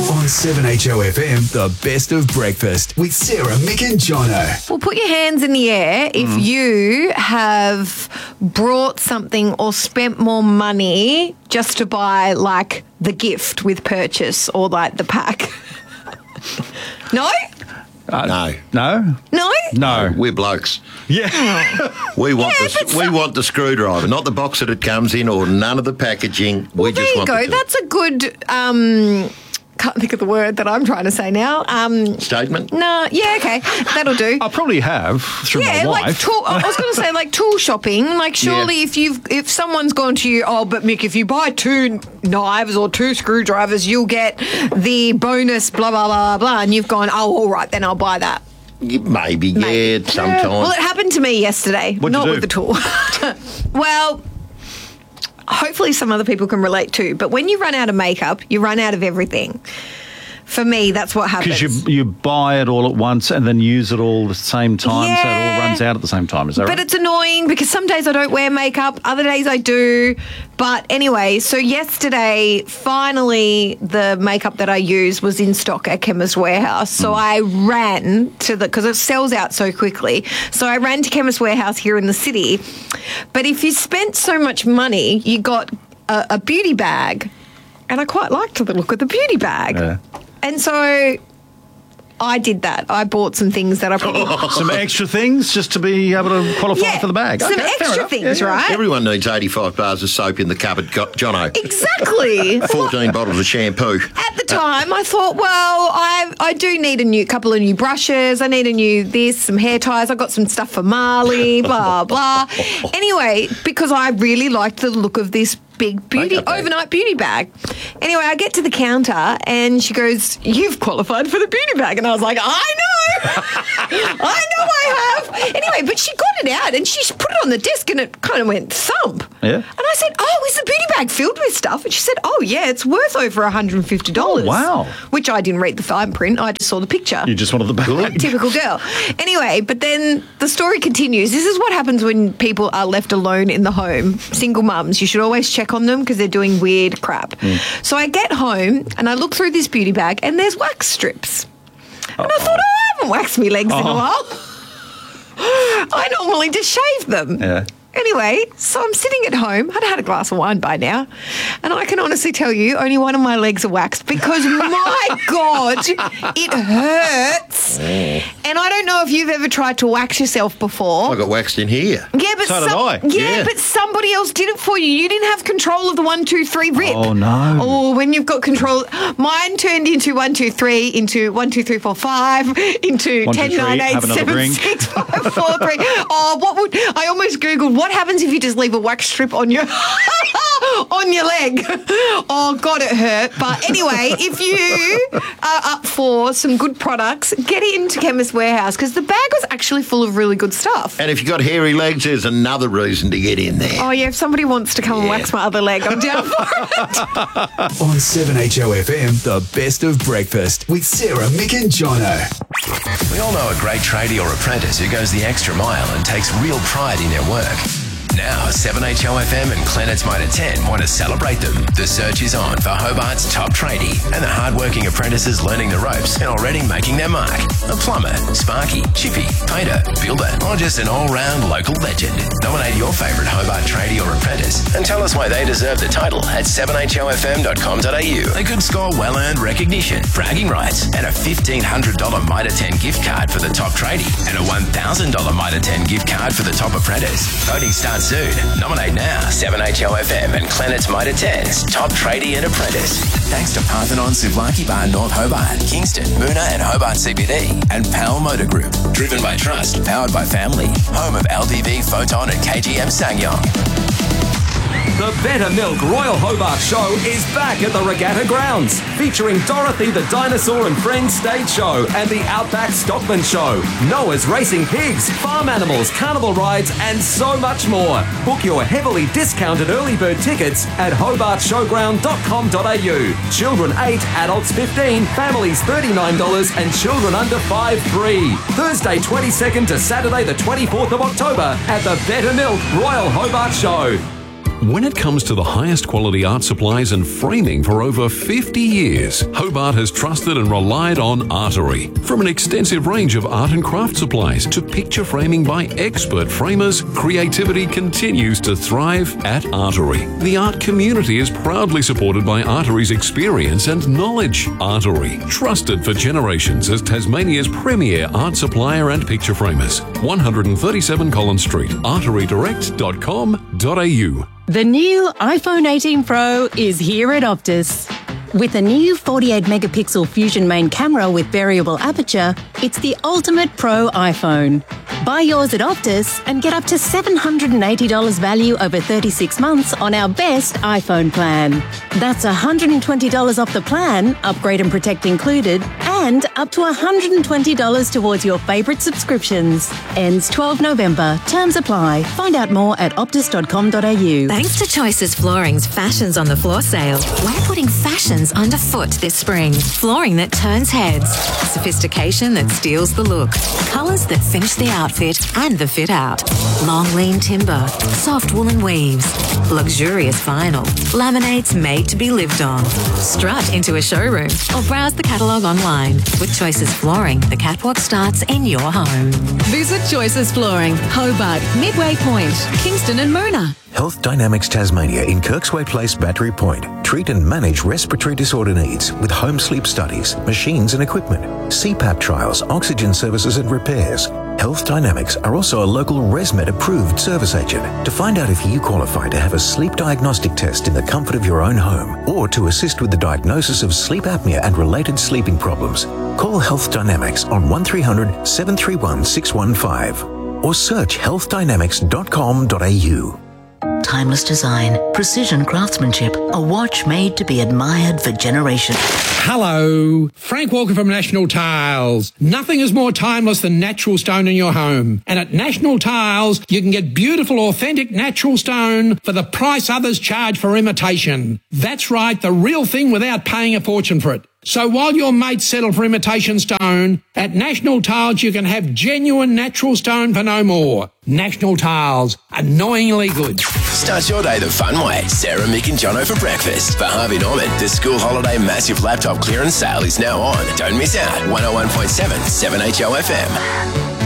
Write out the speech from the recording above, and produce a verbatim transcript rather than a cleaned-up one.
On seven H O F M, the best of breakfast with Sarah, Mick and Jono. Well, put your hands in the air if Mm. you have brought something or spent more money just to buy, like, the gift with purchase or, like, the pack. No? Uh, No. No? No? No. We're blokes. Yeah. We want Yeah, the but we some- want the screwdriver, not the box that it comes in, or none of the packaging. we Well, just there you want go. the tool. That's a good... Um, can't think of the word that I'm trying to say now. Um, Statement. no, yeah, okay. That'll do. I probably have through Yeah, my like wife. tool. I was going to say like tool shopping. Like surely Yeah. if you've if someone's gone to you, oh, but Mick, if you buy two knives or two screwdrivers, you'll get the bonus blah blah blah blah, and you've gone, oh, all right, then I'll buy that. Maybe, Maybe. yeah, sometimes. Well, it happened to me yesterday. What'd you not do? with the tool. Well, hopefully some other people can relate too. But when you run out of makeup, you run out of everything. For me, that's what happens. Because you you buy it all at once and then use it all at the same time, so it Yeah. all runs out at the same time. Is that But right? it's annoying because some days I don't wear makeup, other days I do. But anyway, so yesterday, finally, the makeup that I used was in stock at Chemist Warehouse. So I ran to the, because it sells out so quickly. So I ran to Chemist Warehouse here in the city. But if you spent so much money, you got a, a beauty bag. And I quite liked the look of the beauty bag. Yeah. And so I did that. I bought some things that I probably... Some extra things just to be able to qualify Yeah, for the bag. some Okay, fair extra enough. things, Yeah, yeah. right? Everyone needs eighty-five bars of soap in the cupboard, go- Jono. Exactly. fourteen bottles of shampoo. At the time, I thought, well, I I do need a new couple of new brushes. I need a new this, some hair ties. I got some stuff for Marley, blah blah. Anyway, because I really liked the look of this big beauty Makeup bag. overnight beauty bag. Anyway, I get to the counter and she goes, "You've qualified for the beauty bag," and I was like, "I know, I know, I have." Anyway, but she got it out and she put it on the desk and it kind of went thump. Yeah. And I said, "Oh, is the beauty bag filled with stuff?" And she said, "Oh, yeah, it's worth over one hundred fifty dollars. Oh, wow. Which I didn't read the fine print. I just saw the picture. You just wanted the bag. Typical girl. Anyway, but then the story continues. This is what happens when people are left alone in the home. Single mums, you should always check on them because they're doing weird crap. So I get home and I look through this beauty bag and there's wax strips. And I thought, oh, I haven't waxed my legs in a while. I normally just shave them. Yeah. Anyway, so I'm sitting at home. I'd had a glass of wine by now. And I can honestly tell you, only one of my legs are waxed because, my God, it hurts. And I don't know if you've ever tried to wax yourself before. I got waxed in here. Yeah, but So did some- I. Yeah, Yeah. but somebody else did it for you. You didn't have control of the one, two, three rip. Oh, no. Oh, when you've got control, mine turned into one, two, three, into one, two, three, four, five, into One, two, ten, three, nine, eight, have another seven, drink. six, five, four, three. Oh, what would I almost googled? What happens if you just leave a wax strip on your on your leg? Oh God, it hurt. But anyway, if you are up for some good products, get into Chemist Warehouse because the bag was actually full of really good stuff. And if you've got hairy legs, there's another reason to get in there. Oh yeah, if somebody wants to come and wax my other leg, I'm down for it. On seven H O F M, the best of breakfast with Sarah, Mick and Jono. We all know a great tradie or apprentice who goes the extra mile and takes real pride in their work. Now, seven H O F M and Planet's Mitre ten want to celebrate them. The search is on for Hobart's top tradie and the hard-working apprentices learning the ropes and already making their mark. A plumber, sparky, chippy, painter, builder, or just an all-round local legend. Nominate your favourite Hobart tradie or apprentice and tell us why they deserve the title at seven h o f m dot com dot a u. They could score well-earned recognition, bragging rights, and a fifteen hundred dollars Mitre ten gift card for the top tradie and a one thousand dollars Mitre ten gift card for the top apprentice. Voting starts soon. Nominate now. seven H O F M and Planet's Mitre ten's top tradie and apprentice. Thanks to Parthenon Souvlaki Bar North Hobart, Kingston, Moona and Hobart C B D, and Powell Motor Group. Driven by trust, powered by family. Home of L D V, Photon and K G M Sangyong. The Better Milk Royal Hobart Show is back at the Regatta Grounds, featuring Dorothy the Dinosaur and Friends stage show and the Outback Stockman Show, Noah's Racing Pigs, farm animals, carnival rides, and so much more. Book your heavily discounted early bird tickets at hobart showground dot com dot a u. Children eight, adults fifteen, families thirty-nine dollars, and children under five free. Thursday twenty-second to Saturday the twenty-fourth of October at the Better Milk Royal Hobart Show. When it comes to the highest quality art supplies and framing for over fifty years, Hobart has trusted and relied on Artery. From an extensive range of art and craft supplies to picture framing by expert framers, creativity continues to thrive at Artery. The art community is proudly supported by Artery's experience and knowledge. Artery, trusted for generations as Tasmania's premier art supplier and picture framers. one thirty-seven Collins Street, artery direct dot com dot a u. The new iPhone eighteen Pro is here at Optus. With a new forty-eight megapixel Fusion main camera with variable aperture, it's the ultimate pro iPhone. Buy yours at Optus and get up to seven hundred eighty dollars value over thirty-six months on our best iPhone plan. That's one hundred twenty dollars off the plan, upgrade and protect included, and up to one hundred twenty dollars towards your favourite subscriptions. Ends twelfth of November. Terms apply. Find out more at optus dot com dot a u. Thanks to Choices Flooring's Fashions on the Floor sale, we're putting fashions underfoot this spring. Flooring that turns heads, sophistication that steals the look, colours that finish the outfit and the fit out. Long lean timber, soft woolen weaves, luxurious vinyl, laminates made to be lived on. Strut into a showroom or browse the catalogue online. With Choices Flooring, the catwalk starts in your home. Visit Choices Flooring, Hobart, Midway Point, Kingston and Moona. Health Dynamics Tasmania in Kirksway Place, Battery Point. Treat and manage respiratory disorder needs with home sleep studies, machines and equipment, C PAP trials, oxygen services and repairs. Health Dynamics are also a local ResMed approved service agent. To find out if you qualify to have a sleep diagnostic test in the comfort of your own home or to assist with the diagnosis of sleep apnea and related sleeping problems, call Health Dynamics on one three hundred, seven three one, six one five or search health dynamics dot com dot a u. Timeless design, precision craftsmanship, a watch made to be admired for generations. Hello, Frank Walker from National Tiles. Nothing is more timeless than natural stone in your home. And at National Tiles, you can get beautiful, authentic natural stone for the price others charge for imitation. That's right, the real thing without paying a fortune for it. So while your mates settle for imitation stone, at National Tiles you can have genuine natural stone for no more. National Tiles, annoyingly good. Start your day the fun way. Sarah, Mick and Jono for breakfast. For Harvey Norman, the school holiday massive laptop clearance sale is now on. Don't miss out. one oh one point seven, seven H O F M.